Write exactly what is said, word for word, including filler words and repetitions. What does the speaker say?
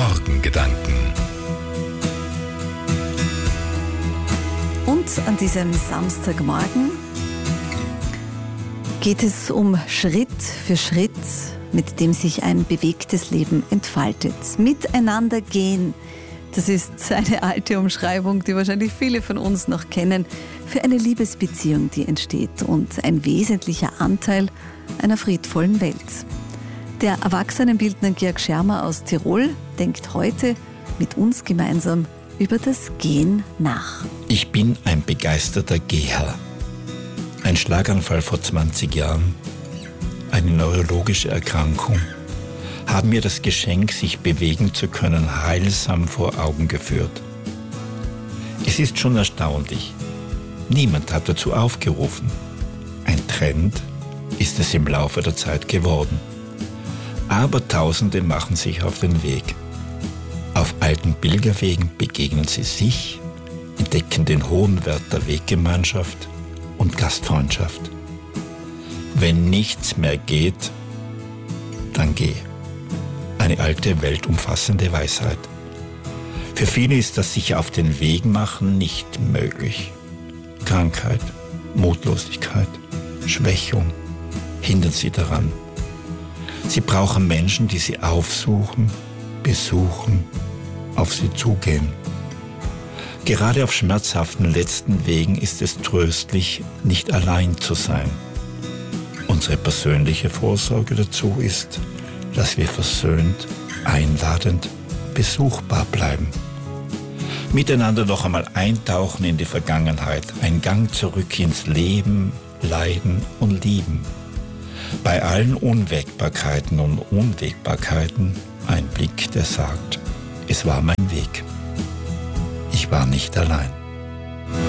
Morgengedanken. Und an diesem Samstagmorgen geht es um Schritt für Schritt, mit dem sich ein bewegtes Leben entfaltet. Miteinander gehen, das ist eine alte Umschreibung, die wahrscheinlich viele von uns noch kennen, für eine Liebesbeziehung, die entsteht und ein wesentlicher Anteil einer friedvollen Welt. Der Erwachsenenbildner Georg Schermer aus Tirol denkt heute mit uns gemeinsam über das Gehen nach. Ich bin ein begeisterter Geher. Ein Schlaganfall vor zwanzig Jahren, eine neurologische Erkrankung, haben mir das Geschenk, sich bewegen zu können, heilsam vor Augen geführt. Es ist schon erstaunlich. Niemand hat dazu aufgerufen. Ein Trend ist es im Laufe der Zeit geworden. Aber Tausende machen sich auf den Weg. Auf alten Pilgerwegen begegnen sie sich, entdecken den hohen Wert der Weggemeinschaft und Gastfreundschaft. Wenn nichts mehr geht, dann geh. Eine alte, weltumfassende Weisheit. Für viele ist das sich auf den Weg machen nicht möglich. Krankheit, Mutlosigkeit, Schwächung hindern sie daran. Sie brauchen Menschen, die sie aufsuchen, besuchen, auf sie zugehen. Gerade auf schmerzhaften letzten Wegen ist es tröstlich, nicht allein zu sein. Unsere persönliche Vorsorge dazu ist, dass wir versöhnt, einladend, besuchbar bleiben. Miteinander noch einmal eintauchen in die Vergangenheit, ein Gang zurück ins Leben, Leiden und Lieben. Bei allen Unwägbarkeiten und Unwägbarkeiten ein Blick, der sagt, es war mein Weg. Ich war nicht allein.